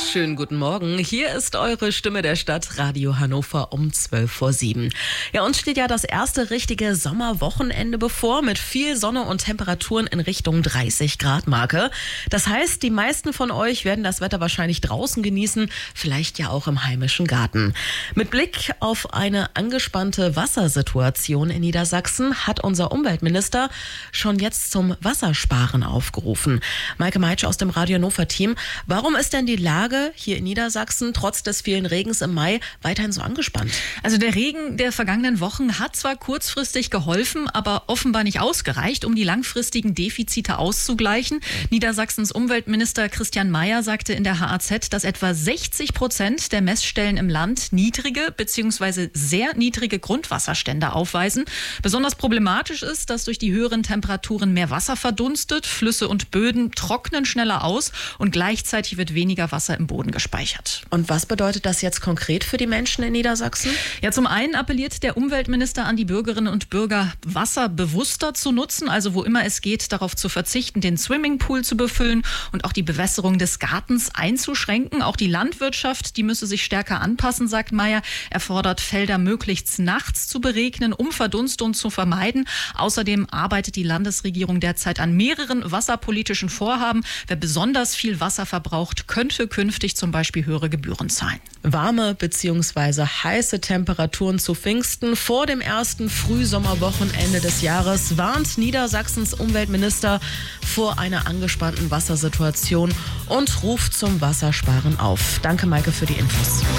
Schönen guten Morgen. Hier ist eure Stimme der Stadt, Radio Hannover um 7:12. Ja, uns steht ja das erste richtige Sommerwochenende bevor mit viel Sonne und Temperaturen in Richtung 30-Grad-Marke. Das heißt, die meisten von euch werden das Wetter wahrscheinlich draußen genießen, vielleicht ja auch im heimischen Garten. Mit Blick auf eine angespannte Wassersituation in Niedersachsen hat unser Umweltminister schon jetzt zum Wassersparen aufgerufen. Maike Meitsch aus dem Radio Hannover-Team. Warum ist denn die Lage hier in Niedersachsen trotz des vielen Regens im Mai weiterhin so angespannt? Also der Regen der vergangenen Wochen hat zwar kurzfristig geholfen, aber offenbar nicht ausgereicht, um die langfristigen Defizite auszugleichen. Niedersachsens Umweltminister Christian Mayer sagte in der HAZ, dass etwa 60% der Messstellen im Land niedrige bzw. sehr niedrige Grundwasserstände aufweisen. Besonders problematisch ist, dass durch die höheren Temperaturen mehr Wasser verdunstet, Flüsse und Böden trocknen schneller aus und gleichzeitig wird weniger Wasser im Boden gespeichert. Und was bedeutet das jetzt konkret für die Menschen in Niedersachsen? Ja, zum einen appelliert der Umweltminister an die Bürgerinnen und Bürger, Wasser bewusster zu nutzen, also wo immer es geht, darauf zu verzichten, den Swimmingpool zu befüllen und auch die Bewässerung des Gartens einzuschränken. Auch die Landwirtschaft, die müsse sich stärker anpassen, sagt Mayer. Er fordert, Felder möglichst nachts zu beregnen, um Verdunstung zu vermeiden. Außerdem arbeitet die Landesregierung derzeit an mehreren wasserpolitischen Vorhaben. Wer besonders viel Wasser verbraucht, könnte künftig zum Beispiel höhere Gebühren zahlen. Warme bzw. heiße Temperaturen zu Pfingsten vor dem ersten Frühsommerwochenende des Jahres warnt Niedersachsens Umweltminister vor einer angespannten Wassersituation und ruft zum Wassersparen auf. Danke, Maike, für die Infos.